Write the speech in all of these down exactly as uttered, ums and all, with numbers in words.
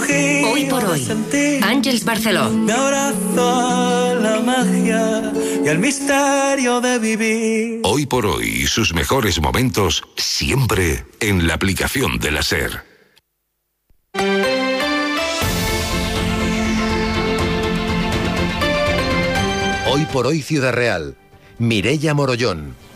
giro. Hoy por hoy, Àngels Barceló. Me abrazo a la magia y al misterio de vivir. Hoy por hoy, sus mejores momentos siempre en la aplicación de la SER. Hoy por hoy, Ciudad Real. Mireia Morollón.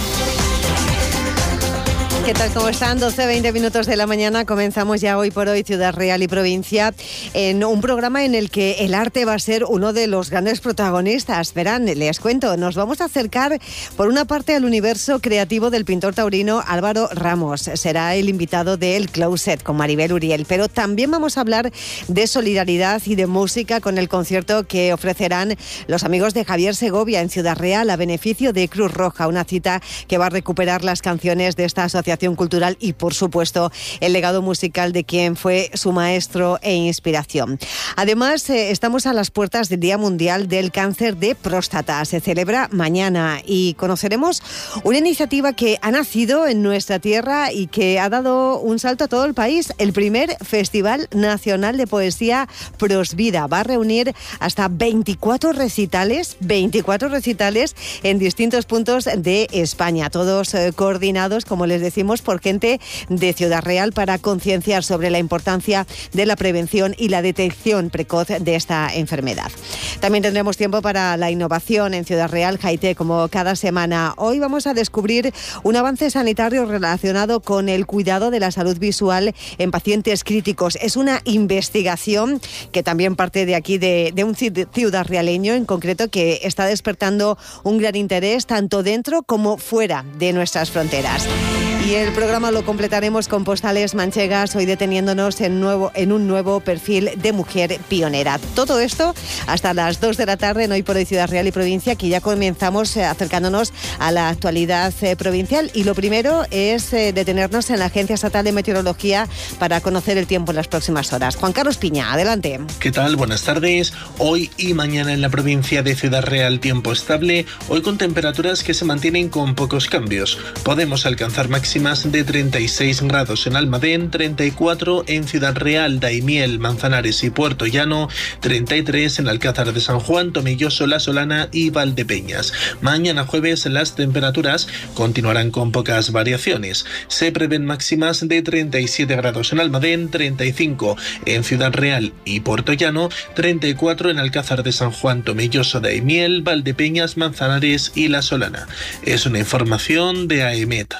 ¿Qué tal? ¿Cómo están? doce, veinte minutos de la mañana. Comenzamos ya Hoy por Hoy, Ciudad Real y Provincia, en un programa en el que el arte va a ser uno de los grandes protagonistas. Verán, les cuento, nos vamos a acercar por una parte al universo creativo del pintor taurino Álvaro Ramos. Será el invitado de El Closet con Maribel Uriel, pero también vamos a hablar de solidaridad y de música con el concierto que ofrecerán los amigos de Javier Segovia en Ciudad Real a beneficio de Cruz Roja, una cita que va a recuperar las canciones de esta asociación cultural y, por supuesto, el legado musical de quien fue su maestro e inspiración. Además, eh, estamos a las puertas del Día Mundial del Cáncer de Próstata. Se celebra mañana y conoceremos una iniciativa que ha nacido en nuestra tierra y que ha dado un salto a todo el país. El primer Festival Nacional de Poesía Prosvida va a reunir hasta veinticuatro recitales, veinticuatro recitales en distintos puntos de España, todos eh, coordinados, como les decimos, por gente de Ciudad Real para concienciar sobre la importancia de la prevención y la detección precoz de esta enfermedad. También tendremos tiempo para la innovación en Ciudad Real, Jaite, como cada semana. Hoy vamos a descubrir un avance sanitario relacionado con el cuidado de la salud visual en pacientes críticos. Es una investigación que también parte de aquí, de, de un ciudad realeño en concreto, que está despertando un gran interés tanto dentro como fuera de nuestras fronteras. Y el programa lo completaremos con postales manchegas, hoy deteniéndonos en, nuevo, en un nuevo perfil de mujer pionera. Todo esto hasta las dos de la tarde en Hoy por Hoy, Ciudad Real y Provincia, que ya comenzamos eh, acercándonos a la actualidad eh, provincial. Y lo primero es eh, detenernos en la Agencia Estatal de Meteorología para conocer el tiempo en las próximas horas. Juan Carlos Piña, adelante. ¿Qué tal? Buenas tardes. Hoy y mañana en la provincia de Ciudad Real, tiempo estable, hoy con temperaturas que se mantienen con pocos cambios. Podemos alcanzar máximas de treinta y seis grados en Almadén, treinta y cuatro en Ciudad Real, Daimiel, Manzanares y Puerto Llano, treinta y tres en Alcázar de San Juan, Tomilloso, La Solana y Valdepeñas. Mañana jueves las temperaturas continuarán con pocas variaciones. Se prevén máximas de treinta y siete grados en Almadén, treinta y cinco en Ciudad Real y Puerto Llano, treinta y cuatro en Alcázar de San Juan, Tomilloso, Daimiel, Valdepeñas, Manzanares y La Solana. Es una información de AEMET.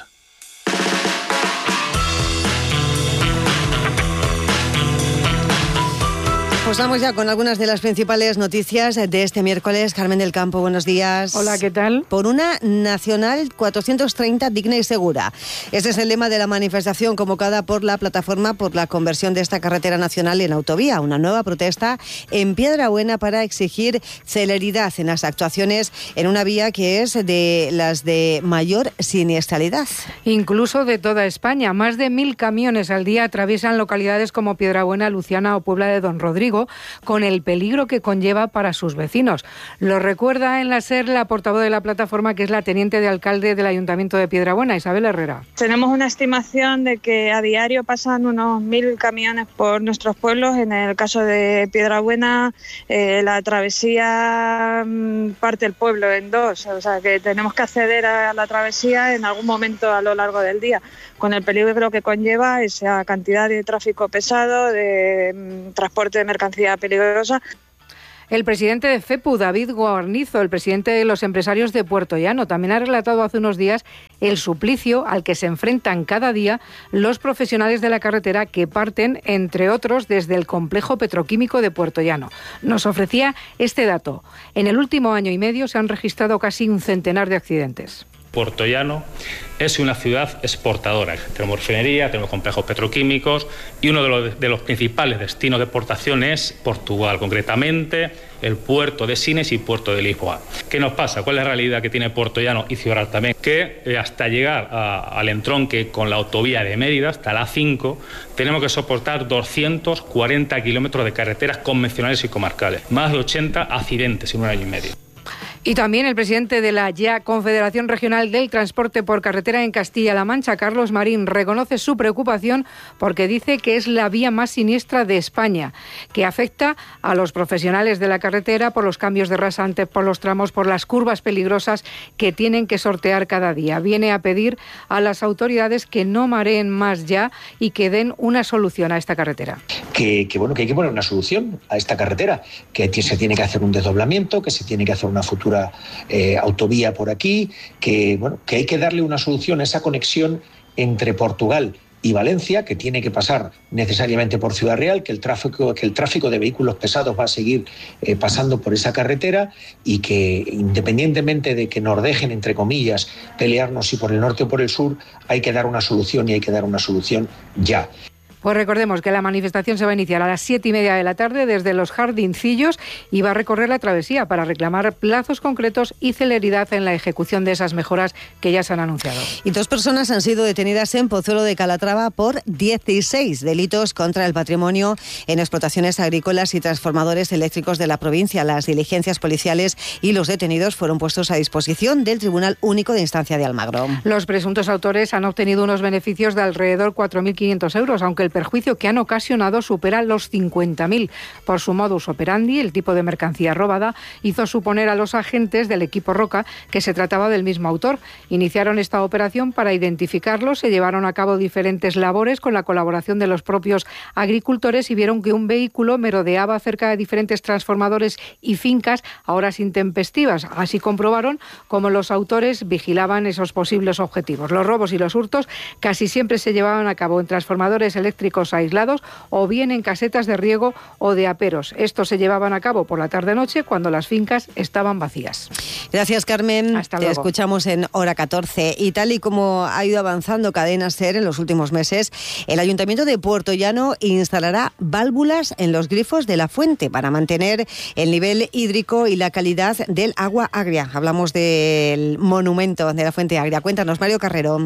Pues vamos ya con algunas de las principales noticias de este miércoles. Carmen del Campo, buenos días. Hola, ¿qué tal? Por una Nacional cuatrocientos treinta digna y segura. Ese es el lema de la manifestación convocada por la Plataforma por la conversión de esta carretera nacional en autovía. Una nueva protesta en Piedrabuena para exigir celeridad en las actuaciones en una vía que es de las de mayor siniestralidad. Incluso de toda España. Más de mil camiones al día atraviesan localidades como Piedrabuena, Luciana o Puebla de Don Rodrigo, con el peligro que conlleva para sus vecinos. Lo recuerda en la SER la portavoz de la plataforma, que es la teniente de alcalde del Ayuntamiento de Piedrabuena, Isabel Herrera. Tenemos una estimación de que a diario pasan unos mil camiones por nuestros pueblos. En el caso de Piedrabuena, eh, la travesía mmm, parte el pueblo en dos, o sea que tenemos que acceder a la travesía en algún momento a lo largo del día, con el peligro que conlleva esa cantidad de tráfico pesado, de mmm, transporte de mercancía peligrosa. El presidente de FEPU, David Guarnizo, el presidente de los empresarios de Puerto Llano, también ha relatado hace unos días el suplicio al que se enfrentan cada día los profesionales de la carretera que parten, entre otros, desde el complejo petroquímico de Puerto Llano. Nos ofrecía este dato. En el último año y medio se han registrado casi un centenar de accidentes. Puerto Llano es una ciudad exportadora. Tenemos refinería, tenemos complejos petroquímicos y uno de los, de los principales destinos de exportación es Portugal, concretamente el puerto de Sines y puerto de Lisboa. ¿Qué nos pasa? ¿Cuál es la realidad que tiene Puerto Llano y Ciudad Real también? Que eh, hasta llegar a, al entronque con la autovía de Mérida, hasta la A cinco, tenemos que soportar doscientos cuarenta kilómetros de carreteras convencionales y comarcales, más de ochenta accidentes en un año y medio. Y también el presidente de la ya Confederación Regional del Transporte por Carretera en Castilla-La Mancha, Carlos Marín, reconoce su preocupación porque dice que es la vía más siniestra de España, que afecta a los profesionales de la carretera por los cambios de rasantes, por los tramos, por las curvas peligrosas que tienen que sortear cada día. Viene a pedir a las autoridades que no mareen más ya y que den una solución a esta carretera. Que, que bueno, que hay que poner una solución a esta carretera, que se tiene que hacer un desdoblamiento, que se tiene que hacer una futura Eh, autovía por aquí, que, bueno, que hay que darle una solución a esa conexión entre Portugal y Valencia, que tiene que pasar necesariamente por Ciudad Real, que el tráfico, que el tráfico de vehículos pesados va a seguir eh, pasando por esa carretera y que independientemente de que nos dejen, entre comillas, pelearnos si por el norte o por el sur, hay que dar una solución y hay que dar una solución ya. Pues recordemos que la manifestación se va a iniciar a las siete y media de la tarde desde los Jardincillos y va a recorrer la travesía para reclamar plazos concretos y celeridad en la ejecución de esas mejoras que ya se han anunciado. Y dos personas han sido detenidas en Pozuelo de Calatrava por dieciséis delitos contra el patrimonio en explotaciones agrícolas y transformadores eléctricos de la provincia. Las diligencias policiales y los detenidos fueron puestos a disposición del Tribunal Único de Instancia de Almagro. Los presuntos autores han obtenido unos beneficios de alrededor cuatro mil quinientos euros, aunque el perjuicio que han ocasionado supera los cincuenta mil. Por su modus operandi, el tipo de mercancía robada hizo suponer a los agentes del equipo Roca que se trataba del mismo autor. Iniciaron esta operación para identificarlos, se llevaron a cabo diferentes labores con la colaboración de los propios agricultores y vieron que un vehículo merodeaba cerca de diferentes transformadores y fincas a horas intempestivas. Así comprobaron cómo los autores vigilaban esos posibles objetivos. Los robos y los hurtos casi siempre se llevaban a cabo en transformadores eléctricos aislados o bien en casetas de riego o de aperos. Estos se llevaban a cabo por la tarde-noche cuando las fincas estaban vacías. Gracias, Carmen. Hasta Te luego. escuchamos en Hora catorce. Y tal y como ha ido avanzando Cadena SER en los últimos meses, el Ayuntamiento de Puerto Llano instalará válvulas en los grifos de la fuente para mantener el nivel hídrico y la calidad del agua agria. Hablamos del monumento de la fuente agria. Cuéntanos, Mario Carrero.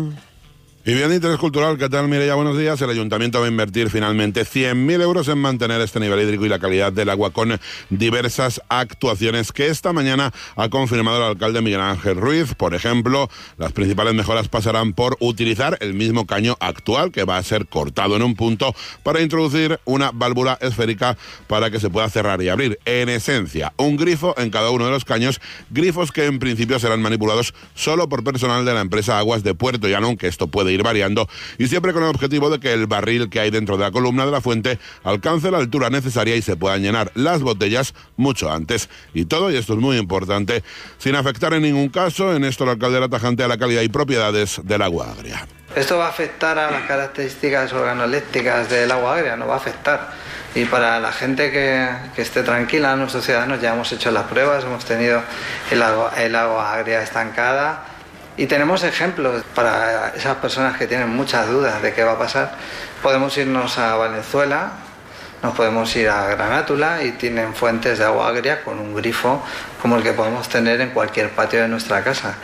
Y bien de interés cultural, ¿qué tal, Mireia? Buenos días. El Ayuntamiento va a invertir finalmente cien mil euros en mantener este nivel hídrico y la calidad del agua con diversas actuaciones que esta mañana ha confirmado el alcalde Miguel Ángel Ruiz. Por ejemplo, las principales mejoras pasarán por utilizar el mismo caño actual, que va a ser cortado en un punto, para introducir una válvula esférica para que se pueda cerrar y abrir. En esencia, un grifo en cada uno de los caños, grifos que en principio serán manipulados solo por personal de la empresa Aguas de Puerto Llano, aunque esto puede ir variando, y siempre con el objetivo de que el barril que hay dentro de la columna de la fuente alcance la altura necesaria y se puedan llenar las botellas mucho antes. Y todo, y esto es muy importante, sin afectar en ningún caso, en esto el alcalde era tajante, a la calidad y propiedades del agua agria. Esto va a afectar a las características organolépticas del agua agria, no va a afectar. Y para la gente que, que esté tranquila, nuestros ciudadanos, ya hemos hecho las pruebas, hemos tenido el agua, el agua agria estancada. Y tenemos ejemplos para esas personas que tienen muchas dudas de qué va a pasar. Podemos irnos a Valenzuela, nos podemos ir a Granátula y tienen fuentes de agua agria con un grifo como el que podemos tener en cualquier patio de nuestra casa.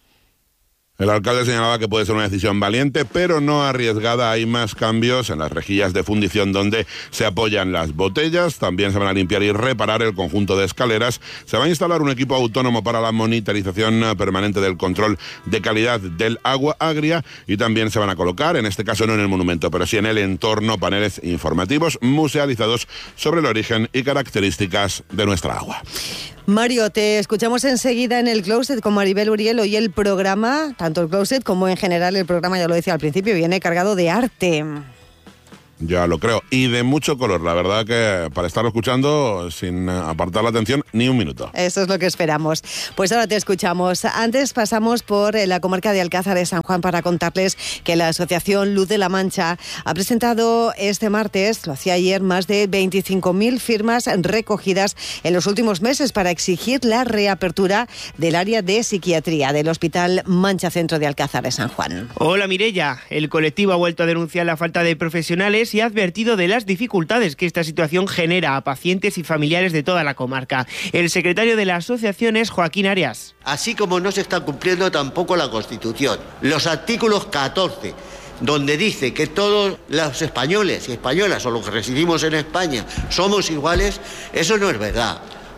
El alcalde señalaba que puede ser una decisión valiente, pero no arriesgada. Hay más cambios en las rejillas de fundición donde se apoyan las botellas. También se van a limpiar y reparar el conjunto de escaleras. Se va a instalar un equipo autónomo para la monitorización permanente del control de calidad del agua agria y también se van a colocar, en este caso no en el monumento, pero sí en el entorno, paneles informativos musealizados sobre el origen y características de nuestra agua. Mario, te escuchamos enseguida en el Closet con Maribel Uriel. Hoy el programa, tanto el Closet como en general el programa, ya lo decía al principio, viene cargado de arte. Ya lo creo, y de mucho color, la verdad que para estarlo escuchando sin apartar la atención ni un minuto. Eso es lo que esperamos. Pues ahora te escuchamos. Antes pasamos por la comarca de Alcázar de San Juan para contarles que la Asociación Luz de la Mancha ha presentado este martes, lo hacía ayer, más de veinticinco mil firmas recogidas en los últimos meses para exigir la reapertura del área de psiquiatría del Hospital Mancha Centro de Alcázar de San Juan. Hola Mireia, el colectivo ha vuelto a denunciar la falta de profesionales y ha advertido de las dificultades que esta situación genera a pacientes y familiares de toda la comarca. El secretario de la asociación es Joaquín Arias. Así como no se está cumpliendo tampoco la Constitución. Los artículos catorce, donde dice que todos los españoles y españolas o los que residimos en España somos iguales, eso no es verdad.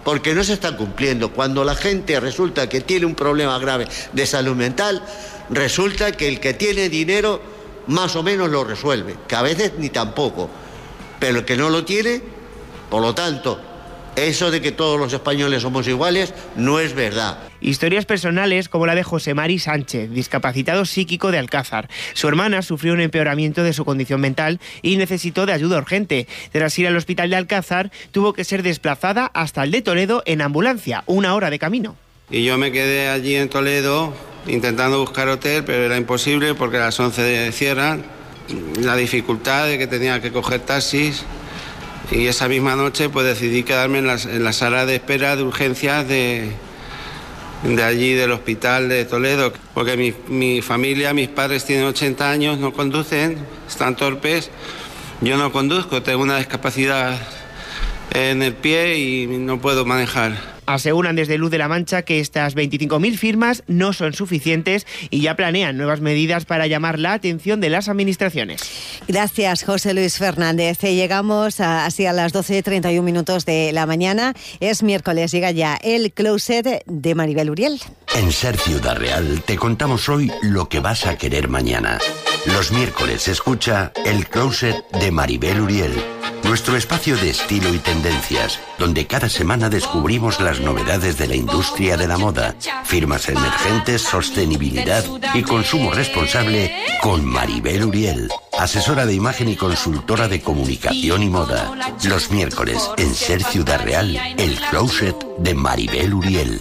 porque no se está cumpliendo. Cuando la gente resulta que tiene un problema grave de salud mental, resulta que el que tiene dinero más o menos lo resuelve, que a veces ni tampoco, pero el que no lo tiene, por lo tanto, eso de que todos los españoles somos iguales no es verdad. Historias personales como la de José Mari Sánchez, discapacitado psíquico de Alcázar. Su hermana sufrió un empeoramiento de su condición mental y necesitó de ayuda urgente. Tras ir al hospital de Alcázar, tuvo que ser desplazada hasta el de Toledo en ambulancia, una hora de camino. Y yo me quedé allí en Toledo intentando buscar hotel, pero era imposible porque a las once cierran. La dificultad de que tenía que coger taxis. Y esa misma noche pues decidí quedarme en la, en la sala de espera de urgencias de, de allí del hospital de Toledo, porque mi, mi familia, mis padres tienen ochenta años, no conducen, están torpes, yo no conduzco, tengo una discapacidad en el pie y no puedo manejar. Aseguran desde Luz de la Mancha que estas veinticinco mil firmas no son suficientes y ya planean nuevas medidas para llamar la atención de las administraciones. Gracias, José Luis Fernández. Llegamos a, así a las doce y treinta y un minutos de la mañana. Es miércoles, llega ya el Closet de Maribel Uriel. En Ser Ciudad Real te contamos hoy lo que vas a querer mañana. Los miércoles escucha el Closet de Maribel Uriel, nuestro espacio de estilo y tendencias, donde cada semana descubrimos las novedades de la industria de la moda, firmas emergentes, sostenibilidad y consumo responsable con Maribel Uriel, asesora de imagen y consultora de comunicación y moda. Los miércoles en Ser Ciudad Real, el Closet de Maribel Uriel.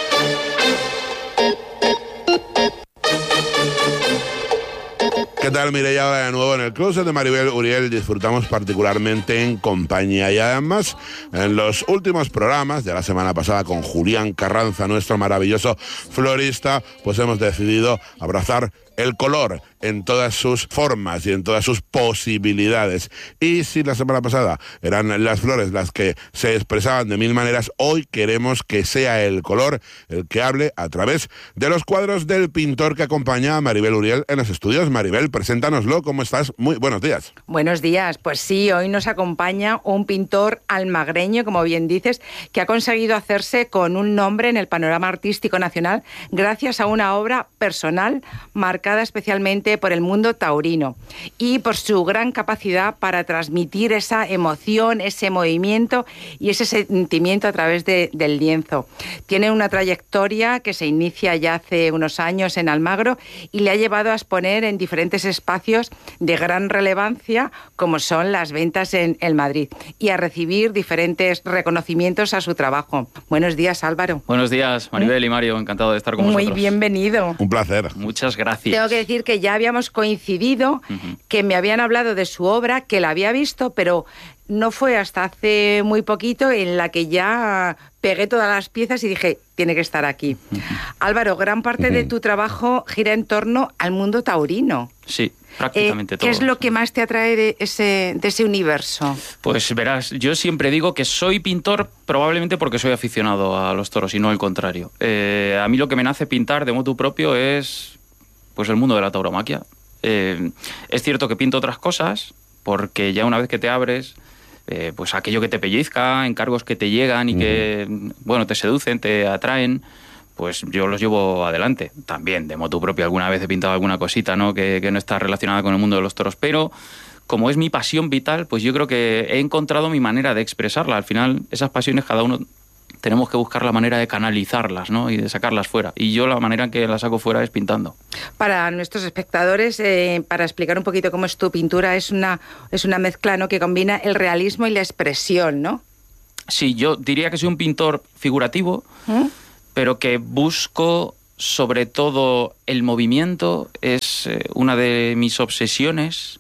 ¿Qué tal, Mireia? Ahora de nuevo en el Closet de Maribel Uriel. Disfrutamos particularmente en compañía y además en los últimos programas de la semana pasada con Julián Carranza, nuestro maravilloso florista, pues hemos decidido abrazar el color en todas sus formas y en todas sus posibilidades. Y si la semana pasada eran las flores las que se expresaban de mil maneras, hoy queremos que sea el color el que hable a través de los cuadros del pintor que acompaña a Maribel Uriel en los estudios. Maribel, preséntanoslo. ¿Cómo estás? Muy buenos días. Buenos días. Pues sí, hoy nos acompaña un pintor almagreño, como bien dices, que ha conseguido hacerse con un nombre en el panorama artístico nacional gracias a una obra personal marcada especialmente por el mundo taurino y por su gran capacidad para transmitir esa emoción, ese movimiento y ese sentimiento a través de, del lienzo. Tiene una trayectoria que se inicia ya hace unos años en Almagro y le ha llevado a exponer en diferentes espacios de gran relevancia, como son las ventas en el Madrid, y a recibir diferentes reconocimientos a su trabajo. Buenos días, Álvaro. Buenos días, Maribel y Mario, encantado de estar con vosotros. Muy bienvenido. Un placer. Muchas gracias. Tengo que decir que ya habíamos coincidido, uh-huh. que me habían hablado de su obra, que la había visto, pero no fue hasta hace muy poquito en la que ya pegué todas las piezas y dije, tiene que estar aquí. Uh-huh. Álvaro, gran parte uh-huh. de tu trabajo gira en torno al mundo taurino. Sí, prácticamente eh, todo. ¿Qué es lo que más te atrae de ese, de ese universo? Pues verás, yo siempre digo que soy pintor probablemente porque soy aficionado a los toros y no el contrario. Eh, a mí lo que me nace pintar de motu propio es pues el mundo de la tauromaquia. Eh, es cierto que pinto otras cosas porque ya una vez que te abres, eh, pues aquello que te pellizca, encargos que te llegan y uh-huh. que, bueno, te seducen, te atraen, pues yo los llevo adelante. También, de motu propio, alguna vez he pintado alguna cosita, ¿no? Que, que no está relacionada con el mundo de los toros, pero como es mi pasión vital, pues yo creo que he encontrado mi manera de expresarla. Al final, esas pasiones cada uno tenemos que buscar la manera de canalizarlas, ¿no? Y de sacarlas fuera. Y yo la manera en que las saco fuera es pintando. Para nuestros espectadores, eh, para explicar un poquito cómo es tu pintura, es una, es una mezcla, ¿no?, que combina el realismo y la expresión, ¿no? Sí, yo diría que soy un pintor figurativo, ¿Mm? pero que busco sobre todo el movimiento, es eh, una de mis obsesiones.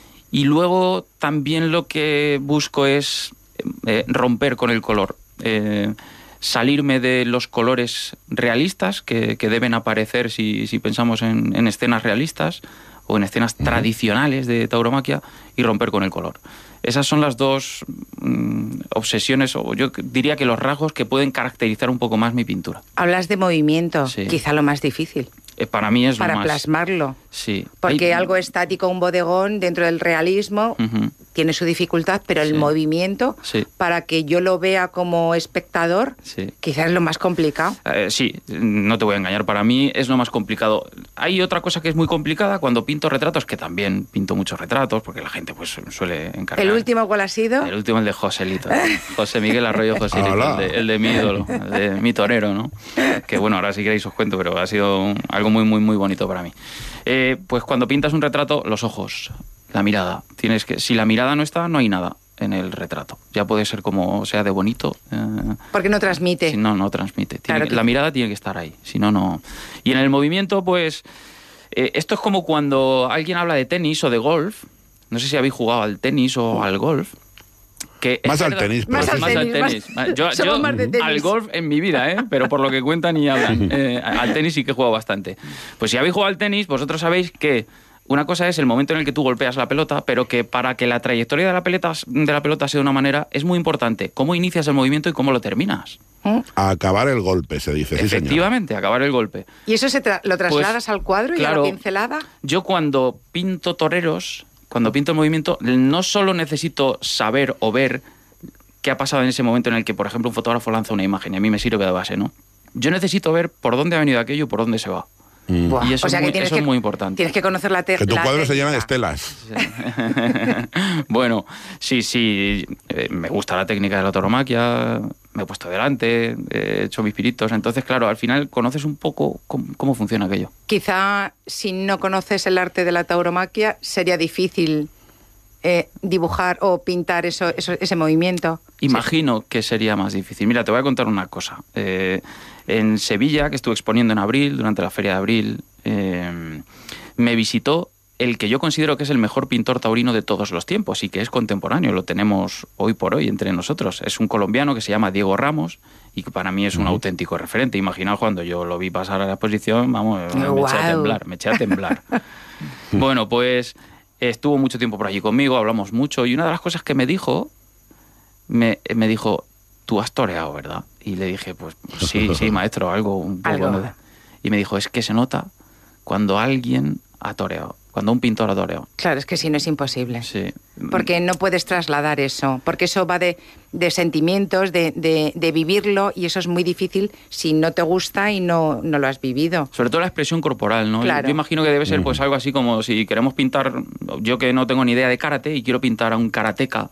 Y luego también lo que busco es eh, romper con el color. Eh, salirme de los colores realistas que, que deben aparecer si, si pensamos en, en escenas realistas o en escenas uh-huh. tradicionales de tauromaquia y romper con el color. Esas son las dos mm, obsesiones, o yo diría que los rasgos que pueden caracterizar un poco más mi pintura. Hablas de movimiento, sí. quizá lo más difícil. Eh, para mí es para lo más... plasmarlo. Sí. Porque Hay... algo estático, un bodegón, dentro del realismo, uh-huh. tiene su dificultad, pero el Sí. movimiento, Sí. para que yo lo vea como espectador, Sí. quizás es lo más complicado. Eh, sí, no te voy a engañar, para mí es lo más complicado. Hay otra cosa que es muy complicada cuando pinto retratos, que también pinto muchos retratos, porque la gente pues suele encargar. ¿El último cuál ha sido? El último, el de Joselito, José Miguel Arroyo Joselito, el de, el de mi ídolo, el de mi torero, ¿no? Que bueno, ahora si queréis os cuento, pero ha sido un- algo muy, muy, muy bonito para mí. Eh, pues cuando pintas un retrato, los ojos, la mirada. Tienes que, si la mirada no está, no hay nada en el retrato. Ya puede ser como sea de bonito. Eh, Porque no transmite. si no, no transmite. Tiene Claro que- que- La mirada tiene que estar ahí, si no, no. Y en el movimiento, pues, eh, esto es como cuando alguien habla de tenis o de golf. No sé si habéis jugado al tenis o al golf. Que es Más al verdad- tenis, Más pero- al tenis, tenis. más- Yo, somos yo más de tenis. al golf en mi vida, ¿eh? Pero por lo que cuentan y hablan. Eh, al tenis sí que he jugado bastante. Pues si habéis jugado al tenis, vosotros sabéis que una cosa es el momento en el que tú golpeas la pelota, pero que para que la trayectoria de la pelota, de la pelota sea de una manera, es muy importante cómo inicias el movimiento y cómo lo terminas. A acabar el golpe, se dice. Sí, señor. Efectivamente, acabar el golpe. ¿Y eso se tra- lo trasladas Pues, al cuadro y a claro. la pincelada? Yo cuando pinto toreros, cuando pinto el movimiento, no solo necesito saber o ver qué ha pasado en ese momento en el que, por ejemplo, un fotógrafo lanza una imagen y a mí me sirve de base, ¿no? Yo necesito ver por dónde ha venido aquello y por dónde se va. Buah, Y eso, o sea es, que muy, tienes eso que- es muy importante. Tienes que conocer la, te- Que tu la cuadro se técnica. llena de estelas. Bueno, sí, sí, eh, me gusta la técnica de la tauromaquia, me he puesto delante, he hecho mis piritos, entonces, claro, al final conoces un poco cómo, cómo funciona aquello. Quizá si no conoces el arte de la tauromaquia sería difícil eh, dibujar o pintar eso, eso- ese movimiento. Imagino que sería más difícil. Mira, te voy a contar una cosa. Eh, en Sevilla, que estuve exponiendo en abril, durante la Feria de Abril, eh, me visitó el que yo considero que es el mejor pintor taurino de todos los tiempos y que es contemporáneo, lo tenemos hoy por hoy entre nosotros. Es un colombiano que se llama Diego Ramos y que para mí es un auténtico referente. Imaginaos cuando yo lo vi pasar a la exposición, vamos, me Guau. eché a temblar, me eché a temblar. Bueno, pues estuvo mucho tiempo por allí conmigo, hablamos mucho y una de las cosas que me dijo, me, me dijo, tú has toreado, ¿verdad? Y le dije, pues sí, sí, maestro, algo un poco. Algo. ¿no? Y me dijo, es que se nota cuando alguien ha toreado, cuando un pintor ha toreado. Claro, es que si no es imposible. Sí. Porque no puedes trasladar eso, porque eso va de, de sentimientos, de, de, de vivirlo, y eso es muy difícil si no te gusta y no, no lo has vivido. Sobre todo la expresión corporal, ¿no? Claro. Yo imagino que debe ser pues algo así como si queremos pintar, yo que no tengo ni idea de karate y quiero pintar a un karateca.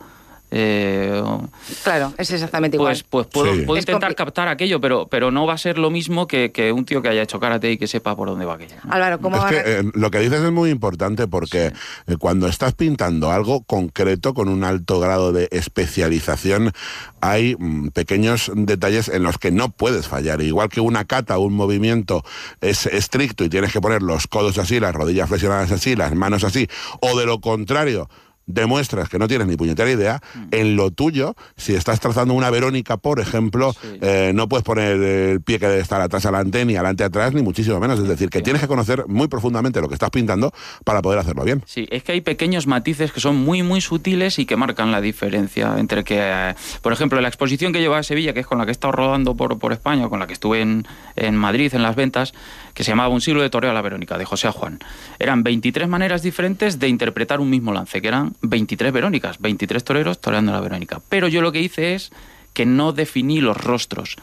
Eh, o- Claro, es exactamente igual. pues, pues puedo, Sí. puedo Es intentar compli- captar aquello, pero, pero no va a ser lo mismo que, que un tío que haya hecho karate y que sepa por dónde va aquello, ¿no? Álvaro, ¿cómo Es va que a- eh, lo que dices es muy importante porque eh, cuando estás pintando algo concreto con un alto grado de especialización, hay mm, pequeños detalles en los que no puedes fallar. Igual que una kata o un movimiento es estricto y tienes que poner los codos así, las rodillas flexionadas así, las manos así, o de lo contrario, demuestras que no tienes ni puñetera idea, en lo tuyo, si estás trazando una Verónica, por ejemplo, eh, no puedes poner el pie que debe estar atrás adelante, ni adelante atrás, ni muchísimo menos. Es decir, que tienes que conocer muy profundamente lo que estás pintando para poder hacerlo bien. Sí, es que hay pequeños matices que son muy, muy sutiles y que marcan la diferencia entre que, eh, por ejemplo, la exposición que lleva a Sevilla, que es con la que he estado rodando por, por España, con la que estuve en, en Madrid, en las ventas, que se llamaba Un siglo de toreo a la Verónica, de José A. Juan. Eran veintitrés maneras diferentes de interpretar un mismo lance, que eran veintitrés Verónicas, veintitrés toreros toreando la Verónica. Pero yo lo que hice es que no definí los rostros.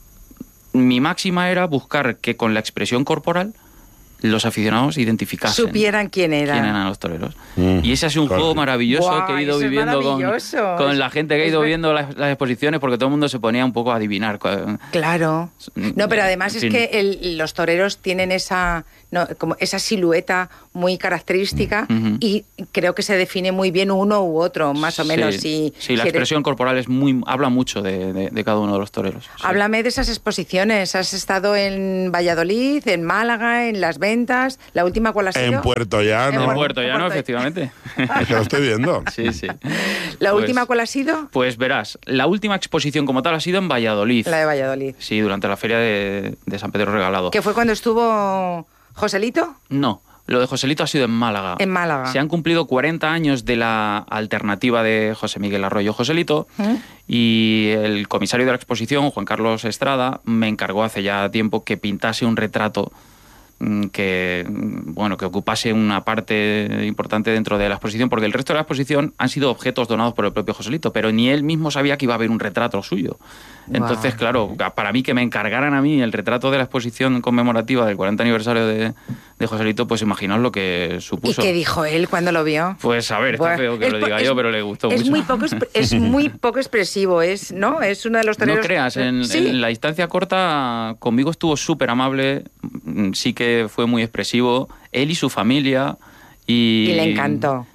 Mi máxima era buscar que con la expresión corporal los aficionados identificasen supieran quién era. quién eran los toreros. Y ese ha sido un claro. juego maravilloso Guau, que he ido eso es viviendo con, maravilloso. con la gente que ha Es ido ver- viendo las, las exposiciones, porque todo el mundo se ponía un poco a adivinar. Claro. No, pero además En es fin. que el- los toreros tienen esa, no, como esa silueta muy característica Ujú. y creo que se define muy bien uno u otro, más o menos. Sí, Si, sí, la si eres- expresión corporal es muy habla mucho de, de- de cada uno de los toreros. Sí. Háblame de esas exposiciones. Has estado en Valladolid, en Málaga, en Las Ventas. ¿La última cuál ha sido? En Puerto Llano. En Puerto Llano, efectivamente. Es que lo estoy viendo. Sí, sí. ¿La Pues- última cuál ha sido? Pues verás, la última exposición como tal ha sido en Valladolid. La de Valladolid. Sí, durante la feria de, de San Pedro Regalado. ¿Que fue cuando estuvo Joselito? No, lo de Joselito ha sido en Málaga. En Málaga. Se han cumplido cuarenta años de la alternativa de José Miguel Arroyo Joselito ¿Eh? y el comisario de la exposición, Juan Carlos Estrada, me encargó hace ya tiempo que pintase un retrato que, bueno, que ocupase una parte importante dentro de la exposición, porque el resto de la exposición han sido objetos donados por el propio Joselito, pero ni él mismo sabía que iba a haber un retrato suyo. Entonces, wow. claro, para mí que me encargaran a mí el retrato de la exposición conmemorativa del cuarenta aniversario de, de Joselito, pues imaginaos lo que supuso. ¿Y qué dijo él cuando lo vio? Pues a ver, está bueno, feo que es, lo diga es, yo, pero le gustó es mucho. Muy poco, es muy poco expresivo, es, ¿no? Es uno de los toreros... No creas, en, ¿sí? en la distancia corta conmigo estuvo súper amable, sí que fue muy expresivo, él y su familia. Y, y le encantó.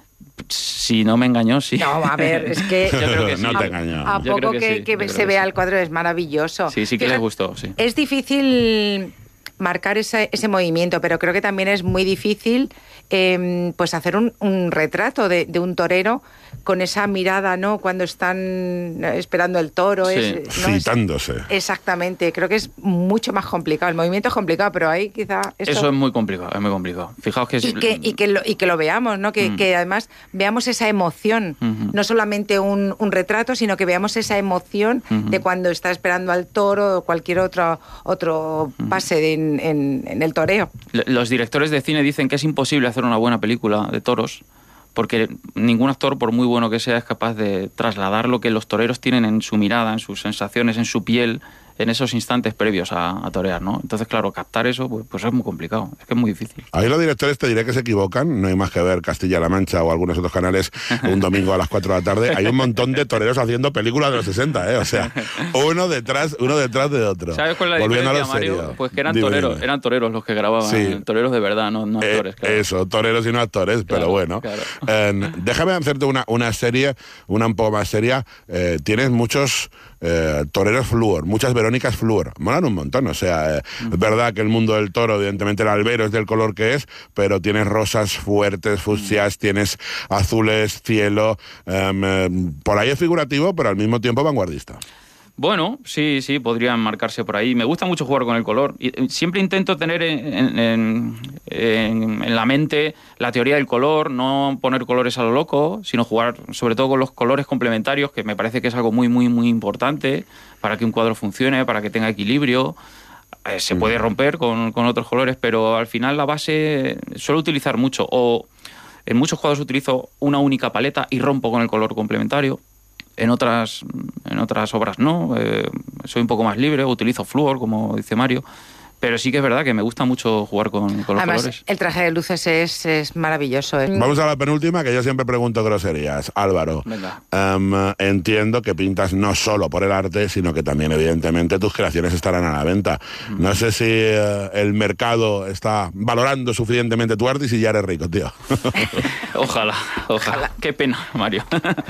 Si no me engañó, sí. No, a ver, es que... Yo creo que sí. No te engañó. A, a poco que, que, sí, que se que vea sí. el cuadro es maravilloso. Sí, sí que Fíjate, les gustó, sí. Es difícil marcar ese, ese movimiento, pero creo que también es muy difícil eh, pues hacer un, un retrato de, de un torero con esa mirada, ¿no? Cuando están esperando el toro. Sí. Es, ¿no? Citándose. Es, exactamente. Creo que es mucho más complicado. El movimiento es complicado, pero ahí quizá... Esto... Eso es muy complicado, es muy complicado. Fijaos que... Es... Y, que, y, que lo, y que lo veamos, ¿no? Que, mm. que además veamos esa emoción. Uh-huh. No solamente un, un retrato, sino que veamos esa emoción uh-huh. de cuando está esperando al toro o cualquier otro, otro uh-huh. pase de, en, en, en el toreo. Los directores de cine dicen que es imposible hacer una buena película de toros, porque ningún actor, por muy bueno que sea, es capaz de trasladar lo que los toreros tienen en su mirada, en sus sensaciones, en su piel, en esos instantes previos a, a torear, ¿no? Entonces, claro, captar eso pues, pues es muy complicado, es que es muy difícil. Ahí los directores te diré que se equivocan, no hay más que ver Castilla-La Mancha o algunos otros canales un domingo a las cuatro de la tarde, hay un montón de toreros haciendo películas de los sesenta, ¿eh? O sea, uno detrás, uno detrás de otro. ¿Sabes cuál es la Volviendo diferencia, Mario? Serio. Pues que eran dime, toreros, dime. eran toreros los que grababan, sí. toreros de verdad, no, no actores. Eh, claro. Eso, toreros y no actores, claro, pero bueno. Claro. Eh, déjame hacerte una, una serie, una un poco más seria. Eh, tienes muchos eh, toreros flúor, muchas Verónicas flúor. Molan un montón, o sea, eh, mm. es verdad que el mundo del toro, evidentemente el albero es del color que es, pero tienes rosas fuertes, fucsias, mm. tienes azules, cielo, eh, eh, por ahí es figurativo, pero al mismo tiempo vanguardista. Bueno, sí, sí, podrían marcarse por ahí. Me gusta mucho jugar con el color. Y siempre intento tener en, en, en, en la mente la teoría del color, no poner colores a lo loco, sino jugar sobre todo con los colores complementarios, que me parece que es algo muy, muy, muy importante para que un cuadro funcione, para que tenga equilibrio. Eh, se puede romper con, con otros colores, pero al final la base suelo utilizar mucho. O en muchos cuadros utilizo una única paleta y rompo con el color complementario. En otras, en otras obras no, eh, soy un poco más libre, utilizo flúor, como dice Mario, pero sí que es verdad que me gusta mucho jugar con, con los Además, colores. El traje de luces es, es maravilloso. ¿eh? Vamos a la penúltima, que yo siempre pregunto groserías. Álvaro, um, entiendo que pintas no solo por el arte, sino que también, evidentemente, tus creaciones estarán a la venta. Mm. No sé si uh, el mercado está valorando suficientemente tu arte y si ya eres rico, tío. Ojalá, ojalá. Qué pena, Mario.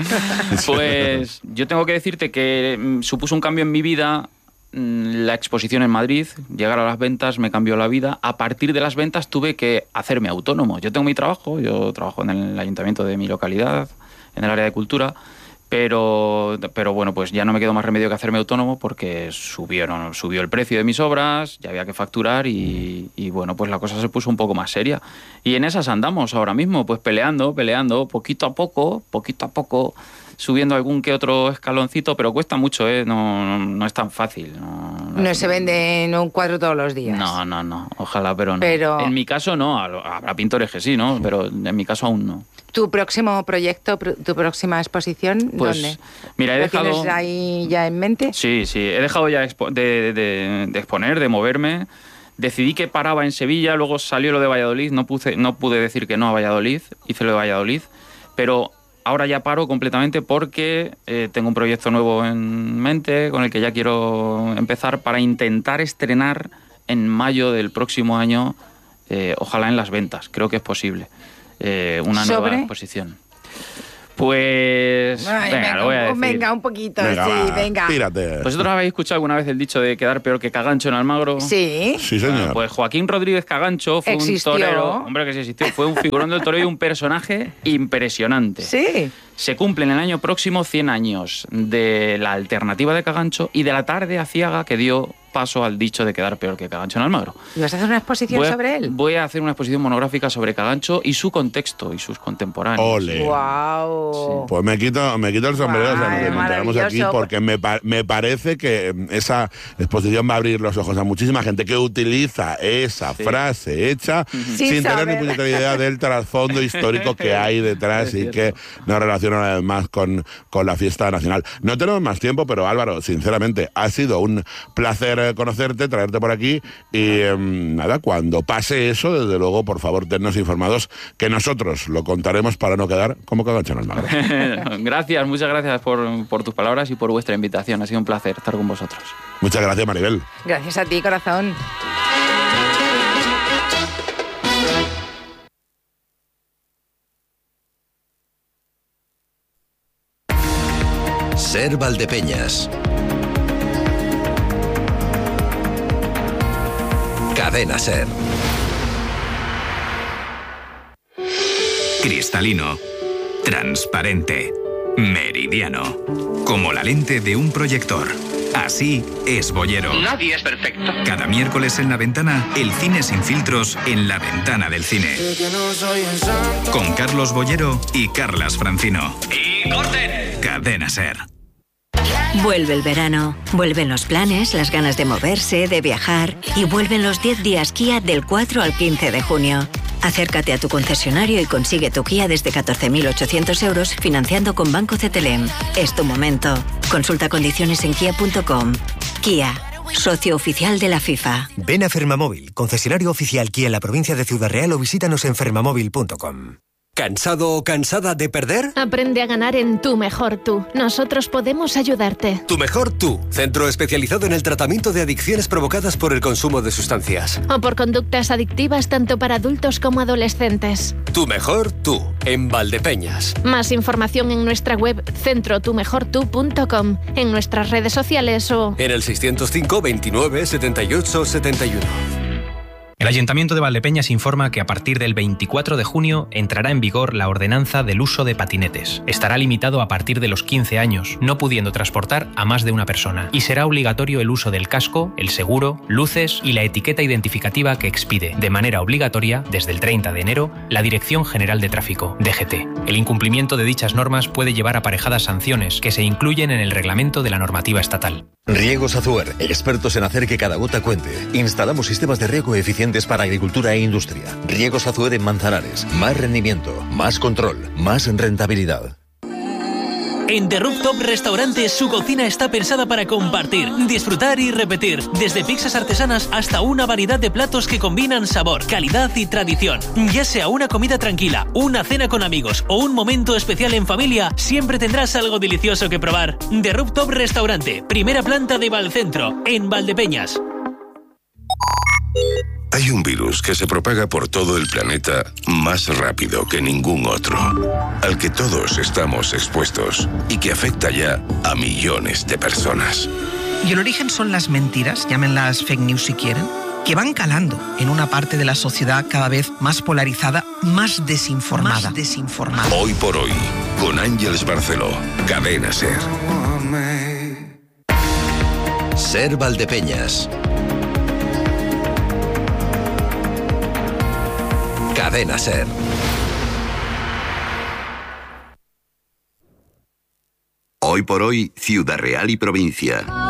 Pues yo tengo que decirte que mm, supuso un cambio en mi vida la exposición en Madrid, llegar a las ventas me cambió la vida. A partir de las ventas tuve que hacerme autónomo. Yo tengo mi trabajo, yo trabajo en el ayuntamiento de mi localidad, en el área de cultura, pero, pero bueno, pues ya no me quedó más remedio que hacerme autónomo porque subieron, subió el precio de mis obras, ya había que facturar y, y bueno, pues la cosa se puso un poco más seria. Y en esas andamos ahora mismo, pues peleando, peleando, poquito a poco, poquito a poco, subiendo algún que otro escaloncito, pero cuesta mucho, ¿eh? No, no, no es tan fácil. No, no, no es... se vende en un cuadro todos los días. No, no, no. Ojalá, pero no. Pero... En mi caso no. Habrá pintores que sí, ¿no? Pero en mi caso aún no. ¿Tu próximo proyecto, tu próxima exposición, pues, dónde? Mira, he ¿Lo dejado... tienes ahí ya en mente? Sí, sí. He dejado ya expo... de, de, de exponer, de moverme. Decidí que paraba en Sevilla, luego salió lo de Valladolid. No, puse, no pude decir que no a Valladolid. Hice lo de Valladolid. Pero... ahora ya paro completamente porque eh, tengo un proyecto nuevo en mente con el que ya quiero empezar para intentar estrenar en mayo del próximo año, eh, ojalá en las ventas, creo que es posible, eh, una ¿Sobre? nueva exposición. Pues... Ay, venga, venga, lo voy a decir. venga, un poquito, venga, sí, va, venga. Tírate. ¿Vosotros habéis escuchado alguna vez el dicho de quedar peor que Cagancho en Almagro? Sí. Sí, señor. Bueno, pues Joaquín Rodríguez Cagancho fue ¿Existió? un torero... Hombre, que sí existió. Fue un figurón del toreo y un personaje impresionante. Sí. Se cumplen el año próximo cien años de la alternativa de Cagancho y de la tarde aciaga que dio paso al dicho de quedar peor que Cagancho en Almagro. ¿Y vas a hacer una exposición voy a, sobre él? Voy a hacer una exposición monográfica sobre Cagancho y su contexto y sus contemporáneos. ¡Ole! ¡Wow! Sí. Pues me quito, me quito el sombrero, Wow, o sea, nos encontramos aquí porque me, me parece que esa exposición va a abrir los ojos a muchísima gente que utiliza esa sí. frase hecha uh-huh. sin, sin tener ni puñetera idea del trasfondo histórico que hay detrás y que nos relaciona además con, con la fiesta nacional. No tenemos más tiempo, pero Álvaro, sinceramente, ha sido un placer conocerte, traerte por aquí y eh, nada, cuando pase eso, desde luego, por favor, tennos informados que nosotros lo contaremos para no quedar como Cagancho en Almagro. Gracias, muchas gracias por, por tus palabras y por vuestra invitación. Ha sido un placer estar con vosotros. Muchas gracias, Maribel. Gracias a ti, corazón. Ser Valdepeñas. Cadena Ser. Cristalino, transparente, meridiano, como la lente de un proyector. Así es Boyero. Nadie es perfecto. Cada miércoles en La Ventana, el cine sin filtros en la ventana del cine. Con Carlos Boyero y Carlas Francino. ¡Y corten! Cadena Ser. Vuelve el verano, vuelven los planes, las ganas de moverse, de viajar y vuelven los diez días Kia del cuatro al quince de junio. Acércate a tu concesionario y consigue tu Kia desde catorce mil ochocientos euros financiando con Banco C T L M. Es tu momento. Consulta condiciones en kia punto com. Kia, socio oficial de la FIFA. Ven a Fermamóvil, concesionario oficial Kia en la provincia de Ciudad Real o visítanos en fermamóvil punto com. ¿Cansado o cansada de perder? Aprende a ganar en Tu Mejor Tú. Nosotros podemos ayudarte. Tu Mejor Tú, centro especializado en el tratamiento de adicciones provocadas por el consumo de sustancias. O por conductas adictivas tanto para adultos como adolescentes. Tu Mejor Tú, en Valdepeñas. Más información en nuestra web centro tu mejor tú punto com, en nuestras redes sociales o... en el seiscientos cinco, veintinueve, setenta y ocho, setenta y uno. El Ayuntamiento de Valdepeñas informa que a partir del veinticuatro de junio entrará en vigor la ordenanza del uso de patinetes. Estará limitado a partir de los quince años, no pudiendo transportar a más de una persona. Y será obligatorio el uso del casco, el seguro, luces y la etiqueta identificativa que expide, de manera obligatoria, desde el treinta de enero, la Dirección General de Tráfico, D G T. El incumplimiento de dichas normas puede llevar aparejadas sanciones que se incluyen en el reglamento de la normativa estatal. Riegos Azuer, expertos en hacer que cada gota cuente. Instalamos sistemas de riego eficientes para agricultura e industria. Riegos Azuer en Manzanares. Más rendimiento, más control, más rentabilidad. En The Rooftop Restaurante, su cocina está pensada para compartir, disfrutar y repetir. Desde pizzas artesanas hasta una variedad de platos que combinan sabor, calidad y tradición. Ya sea una comida tranquila, una cena con amigos o un momento especial en familia, siempre tendrás algo delicioso que probar. The Rooftop Restaurante, primera planta de Valcentro, en Valdepeñas. Hay un virus que se propaga por todo el planeta más rápido que ningún otro, al que todos estamos expuestos y que afecta ya a millones de personas. Y el origen son las mentiras, llámenlas fake news si quieren, que van calando en una parte de la sociedad cada vez más polarizada, más desinformada. Más desinformada. Hoy por hoy, con Ángeles Barceló, Cadena Ser. Ser Valdepeñas. Cadena Ser. Hoy por hoy, Ciudad Real y provincia.